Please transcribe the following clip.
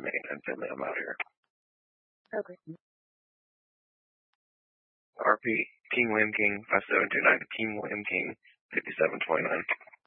main, and Finley, I'm out here. Okay. RP, King William King, 5729, King William King, 5729.